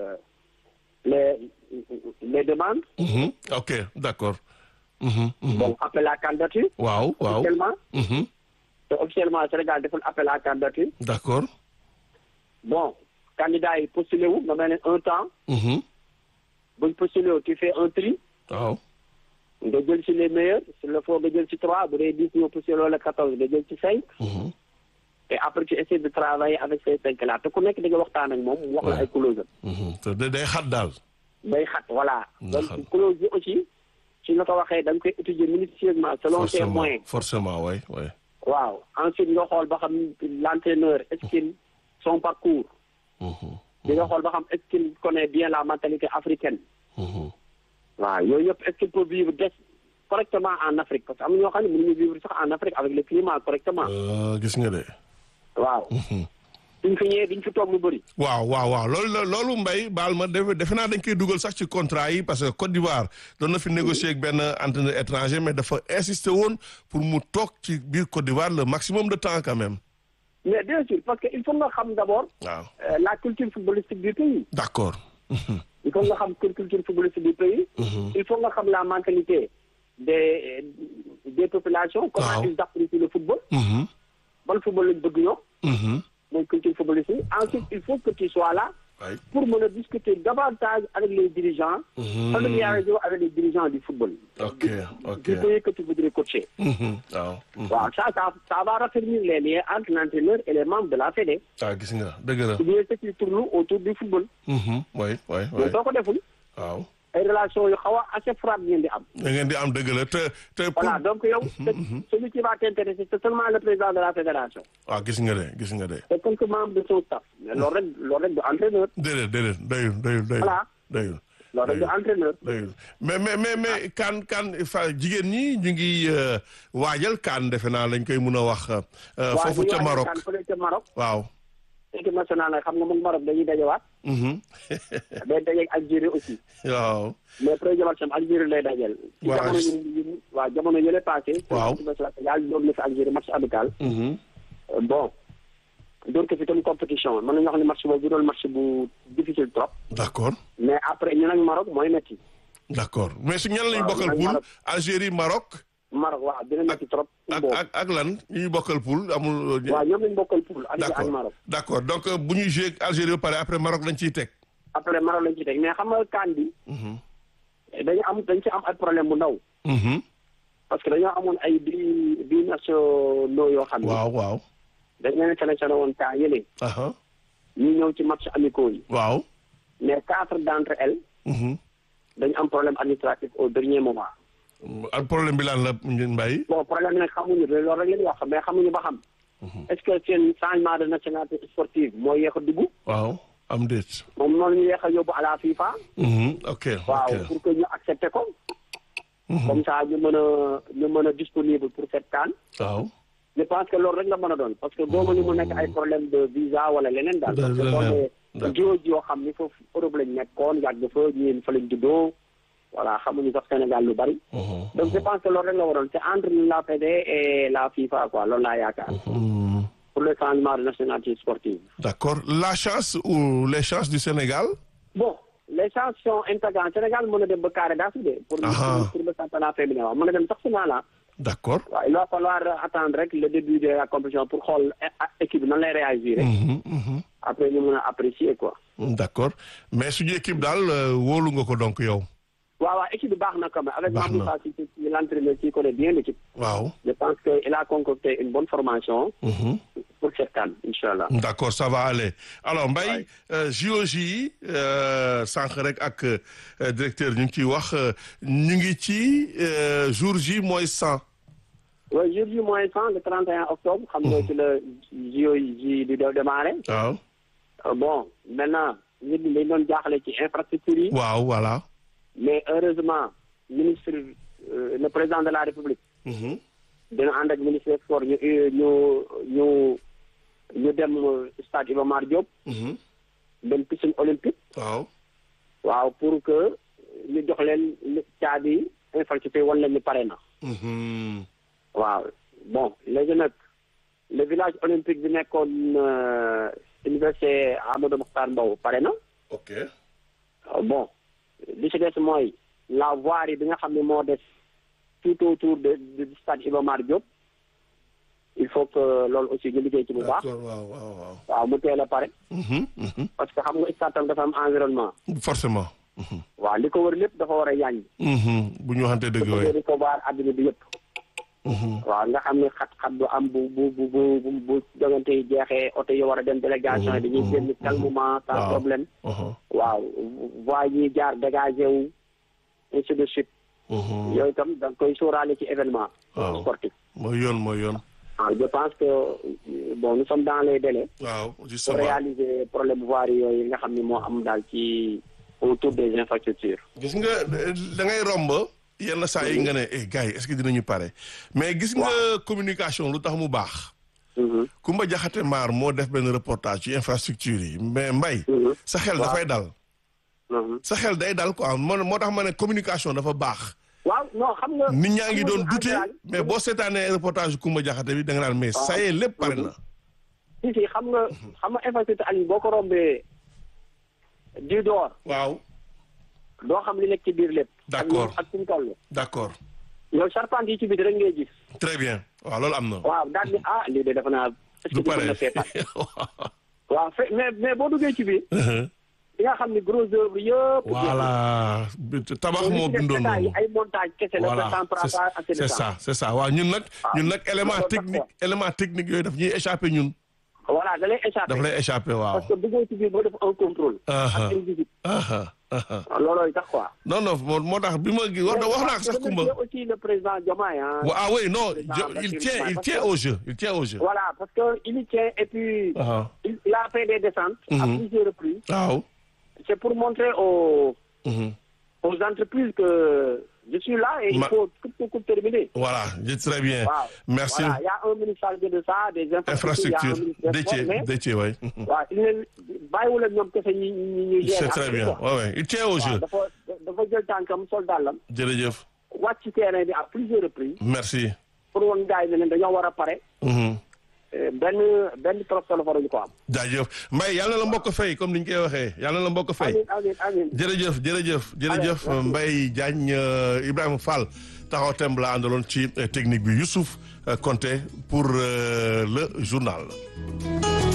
les demandes. ok d'accord. donc appel à candidature. waaw. officiellement. te officiellement Sénégal defal appel à candidature. d'accord. bon candidat yi postulé wu nga mel ne un temps. buñ postulé wu tu fais un tri. waaw. nga jël ci les meilleurs s'il le faut nga jël ci 3 bu dee 10 ñoo postulé wala 14 nga jël ci 5. et après tu essaies de travailler avec ces 5 là te ku nekk di nga waxtaan ak moom wax la ay clause te day xat daal. day xat voilà. donc clause yi aussi ci nga ko waxee da nga koy étudier minutieusement selon tes moyens. forcément oui. waaw ensuite nga xool ba xam l'entraîneur est-ce qu'il son parcours. di nga xool ba xam est-ce qu'il connaît bien la mentalité africaine. waaw yooyu yëpp est-ce qu'il peut vivre correctement en Afrique parce que am na ñoo xam ne mënuñu vivre sax en Afrique avec le climat correctement. gis nga de. waaw. suñ fi ñëwee duñ fi toog lu bëri. waaw loolu Mbaye baal ma defe naa dañ koy dugal sax ci contrat yi parce que Côte d'Ivoire doon na fi négocier ak benn entraîneur étranger mais dafa insister woon pour mu toog ci biir Côte d'Ivoire le maximum de temps quand même. mais bien sûr parce que il faut nga xam d'abord. waaw la culture footballistique du pays. d'accord. il faut nga xam culture footballistique du pays. il faut nga xam la mentalité des populations. comment ils apprécient le football. ban football lañ bëgg ñoom. mooy culture footballistique ensuite il faut que tu sois là. pour mën a discuter davantage avec les dirigeants. familiariser avec les dirigeants du football. du pays que tu voudrais coacher. waaw ça va raffermir les liens entre l'entraîneur et les membres de la fédé. gis nga dëgg la. ou bien ce qui tourne autour du football. oui. mais soo ko deful. waaw. ay relations yu xaw a assez froide ngeen di am. da ngeen di am dëgg la te. voilà donc yow. celui qui va t'intéresser c'est seulement le président de la fédération. waaw gis nga de. c'est quelques membres de son staff. mais loolu rek du entraîneur. déedéet doyul. voilà doyul. loolu rek du entraîneur. doyul mais kan fa jigéen ñi ñu ngi waajal kan defe naa lañ koy mun a wax. foofu ca Maroc waaw fële ca Maroc. waaw. équipe nationale nag xam nga moom Maroc dañuy dajewaat. day dajeeg Algérie aussi. waaw. mais premier match am Algérie lay dajeel. waaw jamono yële passé. waaw yàlla doon na fi Algérie match amical. bon. door ko fi tam compétition mën nañu wax ne match boobu doon match bu difficile trop. d'accord. mais après ñu nag Maroc mooy métti. d'accord mais su ñan lañu bokkal poule Algérie Maroc. Maroc waaw dina métti trop. ak lan ñuy bokkal poule amul. waaw ñoom lañu bokkal poule. Algérie ak Maroc. d'accord donc bu ñuy jouer Algérie ba pare après Maroc lañ ciy teg. après Maroc lañ ciy teg mais xam nga CAN bi. dañ ci am ay problème bu ndaw. parce que dañoo amoon ay binationaux yoo xam ne. waaw. dañ leen sélectionné woon temps yële. ñu ñëw ci match amicaux yi. waaw. mais 4 d'entre elles. dañu am problème administratif au dernier moment. ak problème bi lan la Mbaye. bon problème bi nag xamuñu loolu rek la ñuy wax mais xamuñu ba xam. est-ce que seen changement de nationalité sportive mooy yéex a dugg. waaw am déet. moom noonu ñu yéex a yóbbu à la FIFA. ok waaw pour que ñu accepté ko. comme ça ñu mën a disponible pour cette CAN. waaw. je pense que loolu rek la mën a doon parce que boo mënee mu nekk ay problème de visa wala leneen daal. parce que boo nee yoo xam ni foofu Europe lañ nekkoon yàgg fa ñeen fa lañ juddoo voilà xamuñu sax Sénégal lu bari. donc je pense que loolu rek la waroon c'est entre la FED et la FIFA quoi loolu laa yaakaar. pour le changement de nationalité sportive. d'accord la chance ou les chances du Sénégal. bon les chances sont intégrantes Sénégal mën a dem ba carré daa de. pour le championnat féminin waaw mën a dem sax final la. d'accord. waaw il va falloir attendre rek le début de la compétition pour xool équipe bi nan lay réagir. après ñu mën a apprécier quoi. d'accord mais suñu équipe daal wóolu nga ko donc yow. waaw équipe bi baax na quand même. avec Mamadou Fassi l'entraîneur qui connaît bien l'équipe. waaw. je pense que il a concocté une bonne formation. pour cette CAN inchallah. d'accord ça va aller alors Mbaye JOJ yi sànq rek ak directeur ñu ngi ciy wax ñu ngi ci jour J mooy 100. oui jour J moins 100 le 31 octobre. xam nga ci la ji di démarré. waaw. bon maintenant nit ñi dañ doon jaaxle ci infrastructure yi. waaw voilà. mais heureusement ministre le président de la République. dina ànd ak ministre des sports ñu dem stade Iba Mar Diop. dem piscine olympique. waaw pour que ñu jox leen caabi infrastructure wan leen ni pare na. waaw bon léegi nag le village olympique bi nekkoon université Amadou Mokhtar Mbow pare na. ok. bon li ci des mooy la voirie bi nga xam ne moo des tout autour de stade Iba Mar Diop il faut que loolu aussi ñu liggéey ci bu baax. waaw mu teel a pare. parce que xam nga stade tam dafa am environnement. forcément. waaw li ko wër lépp dafa war a yaañ. bu ñu waxantee dëgg yooyu dafa ko waar àddina bi yëpp. waaw nga xam ne xat-xat du am bu jogante yi jeexee oto yi war a dem délégation yi dañuy génn calmement sans problème. waaw voies yi jaar dégagé wu ainsi de suite. yooyu itam da nga koy sóoraale ci événement. sportif. mooy yoon. je pense que bon nous sommes dans les délais. waaw justement pour réaliser problème voirie yooyu nga xam ne moo am daal ci autour des infrastructures. gis nga da ngay romb yenn saa yi nga ne gars yi est-ce que dinañu pare mais gis nga communication lu tax mu baax. Kumba Jaxate Maar moo def benn reportage ci infrastructure yi mais Mbaye. sa xel dafay dal. sa xel day dal quoi moo tax ma ne communication dafa baax. waaw non xam nga. nit ñaa ngi doon douter mais boo seetaanee reportage Kumba Jaxate bi da nga naan mais ça y est lépp pare na. si xam nga infrastructure Aliou boo ko rombee di door. waaw. doo xam li nekk ci biir lépp. d'accord ak suñu toll. d'accord. yow charpente yi ci biir rek ngay gis. très bien waaw loolu am na. waaw daal di lii de dafa naa. du pare waaw mais boo duggee ci biir. di nga xam ni gros œuvre yëpp. voilà tabax moo bindoon noonu. ay montage kese la. voilà c'est ça waaw ñun nag élément technique yooyu daf ñuy échappé ñun. voilà da lay échappé daf lay échappé waaw. parce que duggoo ci biir boo def un contrôle. ak une visite. loolooy tax quoi. non moo tax bi ma wax naa sax Kumba. aussi le président Diomaye. ah oui non il tient au jeu. voilà parce que il y tient et puis. il a fait des descentes. à plusieurs reprises. waaw. c'est pour montrer aux entreprises que je suis là et il faut tout terminer. Voilà, très bien. Wow. Merci. Voilà, il y a un ministre chargé de ça, des infrastructures. Détier, oui. C'est très bien. Ouais. Il tient au jeu. dafa jël tànkam soldat lam. jërëjëf. wàcc ci terrain bi à plusieurs reprises. Merci. pour woon gars yi ne leen dañoo war a pare. benn trop solo faruñu ko am. jaajëf Mbaye yàlla na la mbokk fay comme ni ñu koy waxee yàlla na la mbokk fay. amiin jërëjëf Mbaye Diagne Ibrahima Fall taxaw temb la àndaloon ci technique bi Youssouf Konté pour le journal.